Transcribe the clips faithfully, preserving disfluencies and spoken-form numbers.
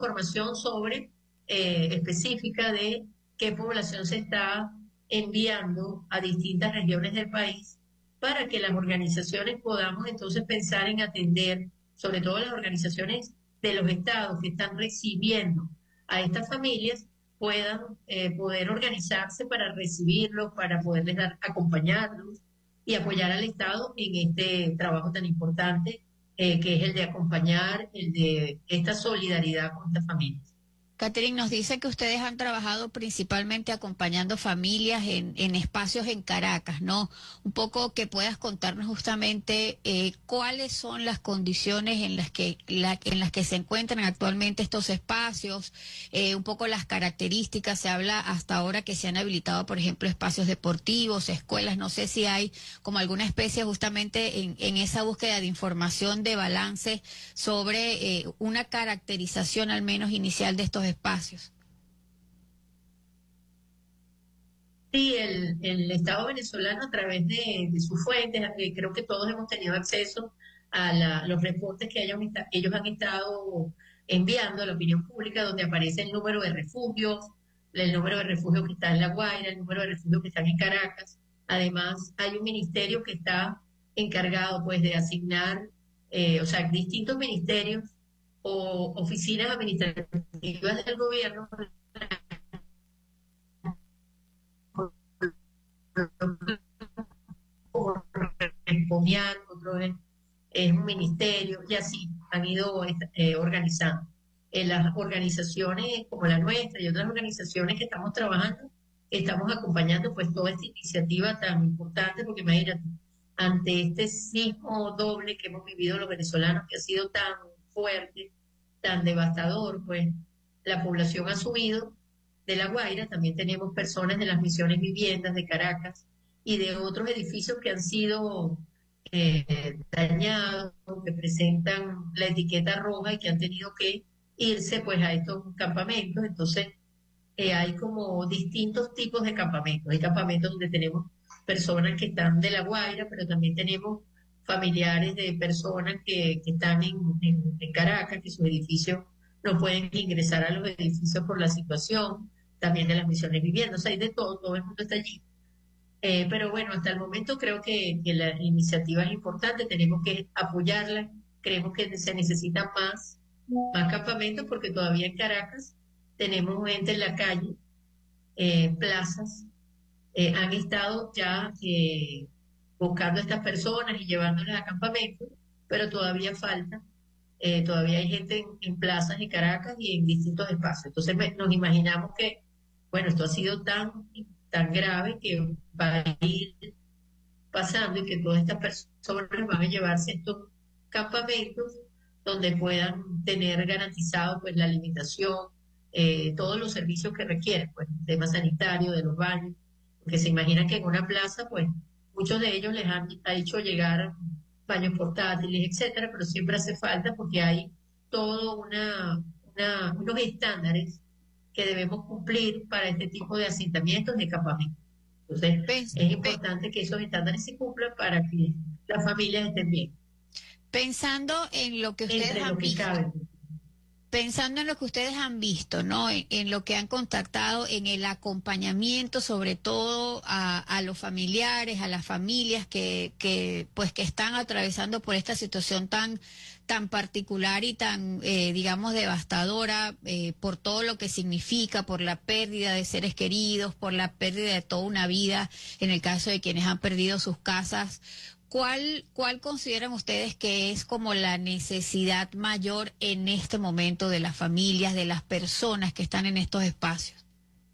información sobre eh, específica de qué población se está enviando a distintas regiones del país para que las organizaciones podamos entonces pensar en atender, sobre todo las organizaciones de los estados que están recibiendo a estas familias, puedan eh, poder organizarse para recibirlos, para poderles dar, acompañarlos y apoyar al Estado en este trabajo tan importante eh, que es el de acompañar, el de esta solidaridad con estas familias. Catherine, nos dice que ustedes han trabajado principalmente acompañando familias en, en espacios en Caracas, ¿no? Un poco que puedas contarnos justamente eh, cuáles son las condiciones en las que la, en las que se encuentran actualmente estos espacios, eh, un poco las características. Se habla hasta ahora que se han habilitado, por ejemplo, espacios deportivos, escuelas. No sé si hay como alguna especie justamente en, en esa búsqueda de información, de balance sobre eh, una caracterización al menos inicial de estos espacios. Sí, el, el Estado venezolano a través de, de sus fuentes, eh, creo que todos hemos tenido acceso a la, los reportes que ellos, ellos han estado enviando a la opinión pública, donde aparece el número de refugios, el número de refugios que está en La Guaira, el número de refugios que están en Caracas. Además, hay un ministerio que está encargado pues de asignar, eh, o sea, distintos ministerios o oficinas administrativas del gobierno Respomiar, otro es, es un ministerio, y así han ido eh, organizando. En las organizaciones como la nuestra y otras organizaciones que estamos trabajando, estamos acompañando pues toda esta iniciativa tan importante, porque imagínate, ante este sismo doble que hemos vivido los venezolanos, que ha sido tan fuerte, tan devastador, pues la población ha subido de La Guaira, también tenemos personas de las misiones viviendas de Caracas y de otros edificios que han sido eh, dañados, que presentan la etiqueta roja y que han tenido que irse pues a estos campamentos. Entonces eh, hay como distintos tipos de campamentos. Hay campamentos donde tenemos personas que están de La Guaira, pero también tenemos familiares de personas que, que están en, en, en Caracas, que sus edificios no pueden ingresar a los edificios por la situación, también de las misiones viviendas, o sea, hay de todo, todo el mundo está allí. Eh, pero bueno, hasta el momento creo que, que la iniciativa es importante, tenemos que apoyarla, creemos que se necesitan más, más campamentos, porque todavía en Caracas tenemos gente en la calle, eh, plazas, eh, han estado ya eh, buscando a estas personas y llevándolas a campamentos, pero todavía falta. Eh, todavía hay gente en, en plazas en Caracas y en distintos espacios. Entonces me, nos imaginamos que, bueno, esto ha sido tan, tan grave que va a ir pasando y que todas estas personas van a llevarse estos campamentos donde puedan tener garantizado pues la alimentación, eh, todos los servicios que requieren, pues el tema sanitario, de los baños, porque se imaginan que en una plaza, pues muchos de ellos les han ha hecho llegar baños portátiles, etcétera, pero siempre hace falta porque hay todo una, una, unos estándares que debemos cumplir para este tipo de asentamientos de campamentos. Entonces, Pens es importante que esos estándares se cumplan para que las familias estén bien. Pensando en lo que ustedes Entre han lo que visto, cabe. Pensando en lo que ustedes han visto, ¿no? En, en lo que han contactado, en el acompañamiento, sobre todo a, a los familiares, a las familias que, que, pues, que están atravesando por esta situación tan, tan particular y tan, eh, digamos, devastadora, eh, por todo lo que significa, por la pérdida de seres queridos, por la pérdida de toda una vida, en el caso de quienes han perdido sus casas. ¿Cuál, ¿Cuál consideran ustedes que es como la necesidad mayor en este momento de las familias, de las personas que están en estos espacios?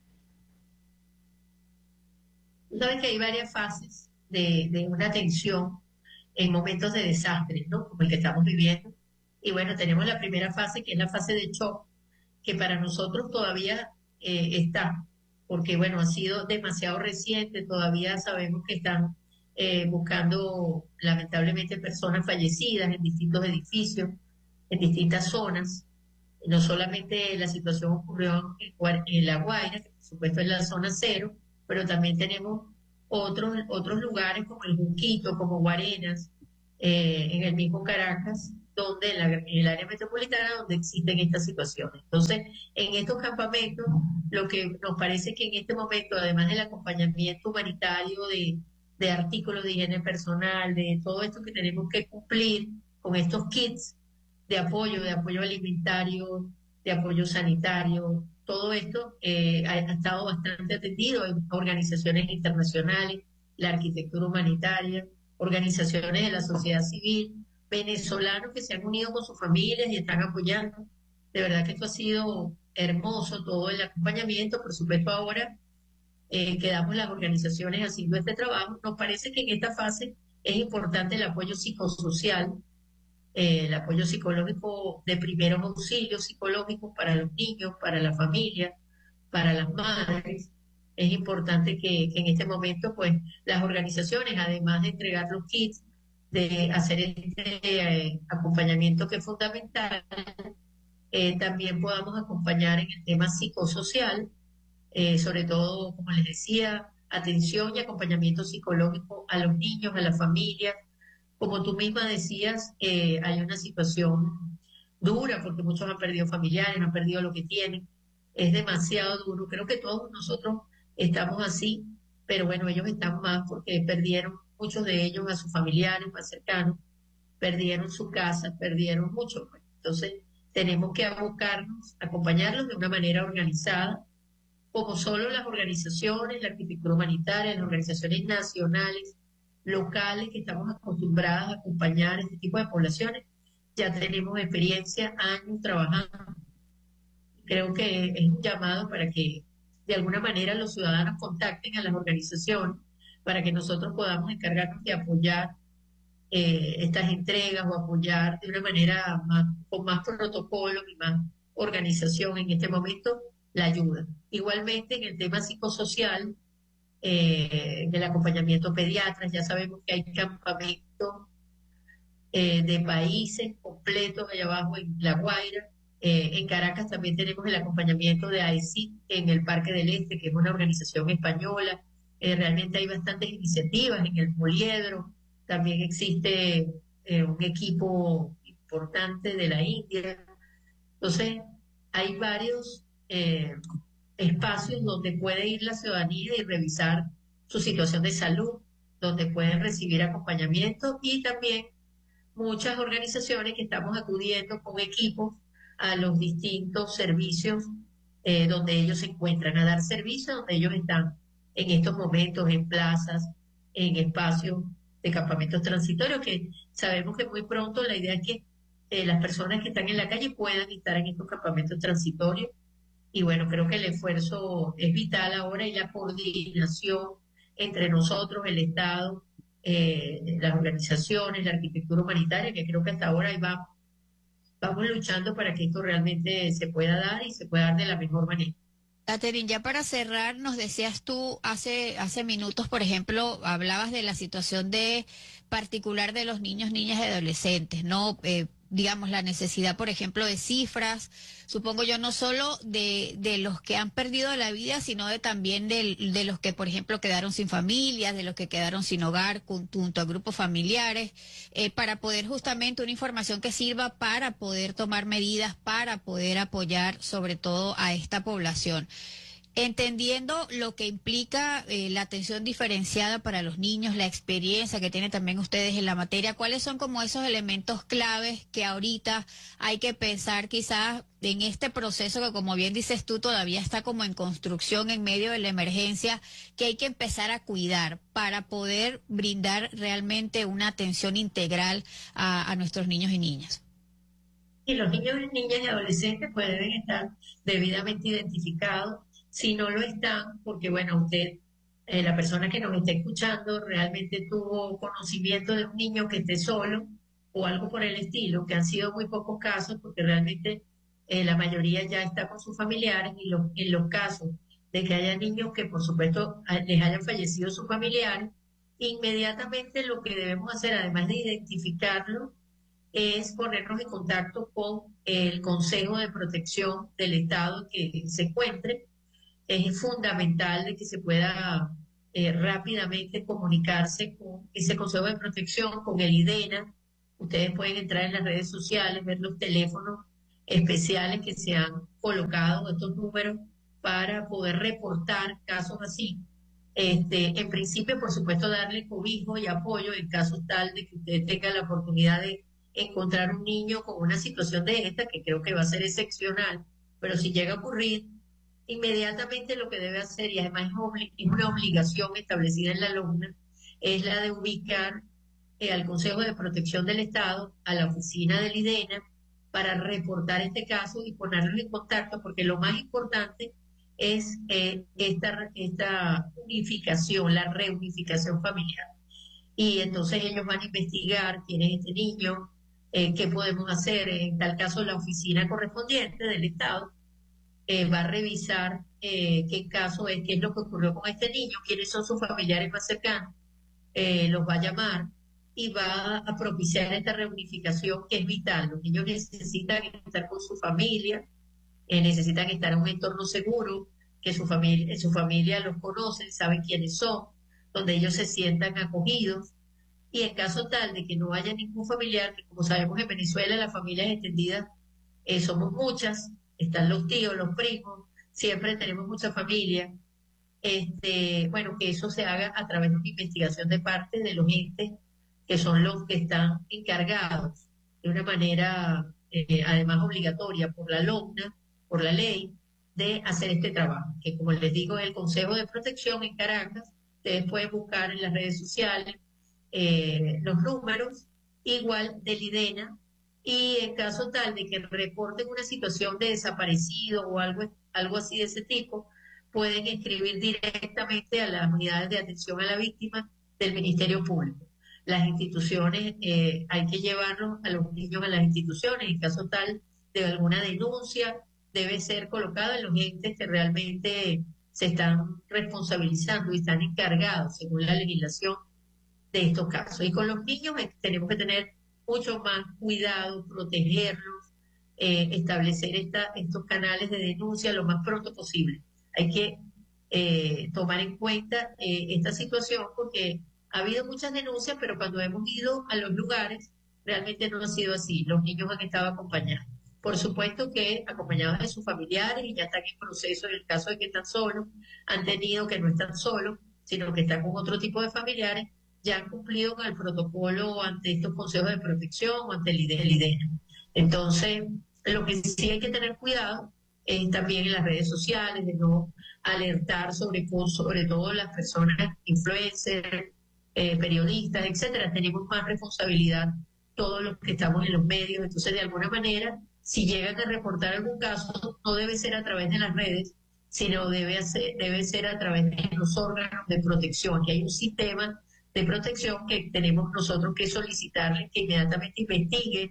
Sabes que hay varias fases de, de una atención en momentos de desastre, ¿no? Como el que estamos viviendo. Y bueno, tenemos la primera fase, que es la fase de shock, que para nosotros todavía eh, está, porque bueno, ha sido demasiado reciente, todavía sabemos que están eh, buscando lamentablemente personas fallecidas en distintos edificios, en distintas zonas. No solamente la situación ocurrió en, en La Guaira, que por supuesto es la zona cero, pero también tenemos otros, otros lugares como el Junquito, como Guarenas, eh, en el mismo Caracas, donde en, la, en el área metropolitana donde existen estas situaciones. Entonces, en estos campamentos, lo que nos parece que en este momento, además del acompañamiento humanitario de, de artículos de higiene personal, de todo esto que tenemos que cumplir con estos kits de apoyo, de apoyo alimentario, de apoyo sanitario, todo esto eh, ha, ha estado bastante atendido en organizaciones internacionales, la arquitectura humanitaria, organizaciones de la sociedad civil, venezolanos que se han unido con sus familias y están apoyando. De verdad que esto ha sido hermoso, todo el acompañamiento. Por supuesto, ahora eh, quedamos las organizaciones haciendo este trabajo. Nos parece que en esta fase es importante el apoyo psicosocial, eh, el apoyo psicológico de primeros auxilios psicológicos para los niños, para la familia, para las madres. Es importante que, que en este momento, pues, las organizaciones, además de entregar los kits, de hacer este eh, acompañamiento que es fundamental, eh, también podamos acompañar en el tema psicosocial, eh, sobre todo, como les decía, atención y acompañamiento psicológico a los niños, a la familia. Como tú misma decías, eh, hay una situación dura porque muchos han perdido familiares, han perdido lo que tienen. Es demasiado duro. Creo que todos nosotros estamos así, pero bueno, ellos están más porque perdieron, muchos de ellos, a sus familiares más cercanos, perdieron su casa, perdieron mucho. Pues. Entonces, tenemos que abocarnos, acompañarlos de una manera organizada, como solo las organizaciones, la arquitectura humanitaria, las organizaciones nacionales, locales, que estamos acostumbradas a acompañar este tipo de poblaciones. Ya tenemos experiencia, años trabajando. Creo que es un llamado para que de alguna manera los ciudadanos contacten a las organizaciones para que nosotros podamos encargarnos de apoyar eh, estas entregas o apoyar de una manera más, con más protocolos y más organización en este momento la ayuda. Igualmente en el tema psicosocial, eh, del acompañamiento pediatras, ya sabemos que hay campamentos eh, de países completos allá abajo en La Guaira. Eh, en Caracas también tenemos el acompañamiento de A E C I en el Parque del Este, que es una organización española. Eh, realmente hay bastantes iniciativas en el Poliedro. También existe eh, un equipo importante de la India. Entonces, hay varios eh, espacios donde puede ir la ciudadanía y revisar su situación de salud, donde pueden recibir acompañamiento, y también muchas organizaciones que estamos acudiendo con equipos a los distintos servicios eh, donde ellos se encuentran, a dar servicio donde ellos están en estos momentos, en plazas, en espacios de campamentos transitorios, que sabemos que muy pronto la idea es que eh, las personas que están en la calle puedan estar en estos campamentos transitorios. Y bueno, creo que el esfuerzo es vital ahora, y la coordinación entre nosotros, el Estado, eh, las organizaciones, la arquitectura humanitaria, que creo que hasta ahora ahí vamos, vamos luchando para que esto realmente se pueda dar y se pueda dar de la mejor manera. Catherine, ya para cerrar, nos decías tú hace, hace minutos, por ejemplo, hablabas de la situación de particular de los niños, niñas y adolescentes, ¿no? Eh, digamos, la necesidad, por ejemplo, de cifras, supongo yo, no solo de, de los que han perdido la vida, sino de también de, de los que, por ejemplo, quedaron sin familias, de los que quedaron sin hogar junto a grupos familiares, eh, para poder justamente una información que sirva para poder tomar medidas, para poder apoyar sobre todo a esta población. Entendiendo lo que implica eh, la atención diferenciada para los niños, la experiencia que tienen también ustedes en la materia, ¿cuáles son como esos elementos claves que ahorita hay que pensar quizás en este proceso que, como bien dices tú, todavía está como en construcción en medio de la emergencia, que hay que empezar a cuidar para poder brindar realmente una atención integral a, a nuestros niños y niñas? Y los niños, niñas y adolescentes pues deben estar debidamente identificados. Si no lo están, porque bueno, usted, eh, la persona que nos está escuchando, realmente tuvo conocimiento de un niño que esté solo o algo por el estilo, que han sido muy pocos casos, porque realmente eh, la mayoría ya está con sus familiares, y lo, en los casos de que haya niños que por supuesto les hayan fallecido sus familiares, inmediatamente lo que debemos hacer, además de identificarlo, es ponernos en contacto con el Consejo de Protección del Estado que se encuentre. Es fundamental de que se pueda eh, rápidamente comunicarse con ese Consejo de Protección, con el IDENA, Ustedes pueden entrar en las redes sociales, ver los teléfonos especiales que se han colocado, estos números, para poder reportar casos así. Este, en principio, por supuesto, darle cobijo y apoyo en caso tal de que usted tenga la oportunidad de encontrar un niño con una situación de esta, que creo que va a ser excepcional, pero si llega a ocurrir, inmediatamente lo que debe hacer, y además es, obli- es una obligación establecida en la alumna, es la de ubicar eh, al Consejo de Protección del Estado, a la oficina del IDENA, para reportar este caso y ponerlos en contacto, porque lo más importante es eh, esta, esta unificación, la reunificación familiar. Y entonces ellos van a investigar quién es este niño, eh, qué podemos hacer. En tal caso, la oficina correspondiente del Estado eh, va a revisar eh, qué caso es, qué es lo que ocurrió con este niño, quiénes son sus familiares más cercanos, eh, los va a llamar y va a propiciar esta reunificación que es vital. Los niños necesitan estar con su familia, eh, necesitan estar en un entorno seguro, que su familia, su familia los conoce, saben quiénes son, donde ellos se sientan acogidos. Y en caso tal de que no haya ningún familiar, que como sabemos en Venezuela las familias extendidas eh, somos muchas, están los tíos, los primos, siempre tenemos mucha familia, este, bueno, que eso se haga a través de una investigación de parte de los entes que son los que están encargados de una manera, eh, además obligatoria por la LOCNA, por la ley, de hacer este trabajo, que como les digo, es el Consejo de Protección en Caracas. Ustedes pueden buscar en las redes sociales eh, los números, igual del IDENA, y en caso tal de que reporten una situación de desaparecido o algo, algo así de ese tipo, pueden escribir directamente a las unidades de atención a la víctima del Ministerio Público. Las instituciones, eh, hay que llevarlos a los niños a las instituciones, en caso tal de alguna denuncia, debe ser colocada en los entes que realmente se están responsabilizando y están encargados, según la legislación, de estos casos. Y con los niños eh, tenemos que tener mucho más cuidado, protegerlos, eh, establecer esta, estos canales de denuncia lo más pronto posible. Hay que eh, tomar en cuenta eh, esta situación porque ha habido muchas denuncias, pero cuando hemos ido a los lugares, realmente no ha sido así. Los niños han estado acompañados. Por supuesto que acompañados de sus familiares y ya están en proceso en el caso de que están solos, han tenido que no están solos, sino que están con otro tipo de familiares, ya han cumplido con el protocolo ante estos consejos de protección o ante el IDENA. Entonces, lo que sí hay que tener cuidado es también en las redes sociales, de no alertar sobre, sobre todo las personas influencers, eh, periodistas, etcétera. Tenemos más responsabilidad todos los que estamos en los medios. Entonces, de alguna manera, si llegan a reportar algún caso, no debe ser a través de las redes, sino debe, hacer, debe ser a través de los órganos de protección, que hay un sistema de protección que tenemos nosotros que solicitarle que inmediatamente investigue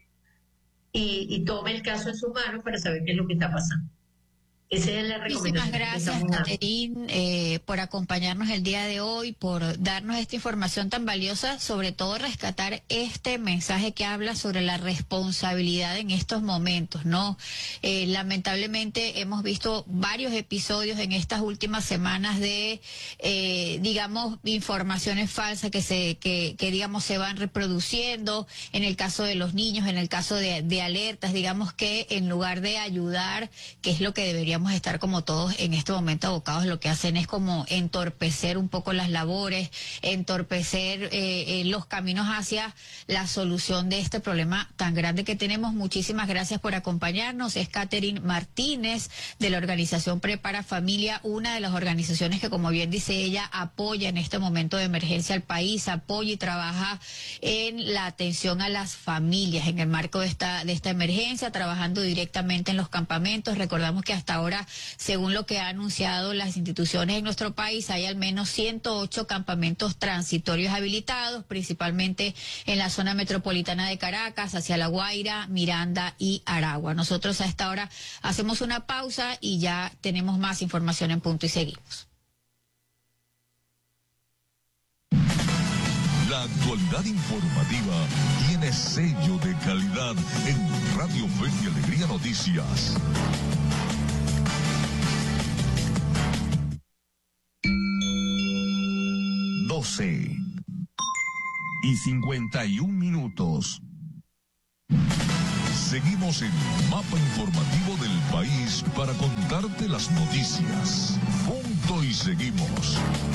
y, y tome el caso en sus manos para saber qué es lo que está pasando. Esa es la Muchísimas recomendación que gracias, estamos dando. Catherine, eh, por acompañarnos el día de hoy, por darnos esta información tan valiosa, sobre todo rescatar este mensaje que habla sobre la responsabilidad en estos momentos, ¿no? Eh, lamentablemente hemos visto varios episodios en estas últimas semanas de, eh, digamos, informaciones falsas que se, que, que digamos se van reproduciendo. En el caso de los niños, en el caso de, de alertas, digamos que en lugar de ayudar, que es lo que deberíamos estar como todos en este momento abocados, lo que hacen es como entorpecer un poco las labores, entorpecer eh, eh, los caminos hacia la solución de este problema tan grande que tenemos. Muchísimas gracias por acompañarnos. Es Catherine Martínez de la organización Prepara Familia, una de las organizaciones que, como bien dice ella, apoya en este momento de emergencia al país, apoya y trabaja en la atención a las familias en el marco de esta, de esta emergencia, trabajando directamente en los campamentos. Recordamos que hasta ahora, según lo que han anunciado las instituciones en nuestro país, hay al menos ciento ocho campamentos transitorios habilitados, principalmente en la zona metropolitana de Caracas, hacia La Guaira, Miranda y Aragua. Nosotros a esta hora hacemos una pausa y ya tenemos más información en punto y seguimos. La actualidad informativa tiene sello de calidad en Radio Fe y Alegría Noticias. doce y cincuenta y un minutos. Seguimos el mapa informativo del país para contarte las noticias. Punto y seguimos.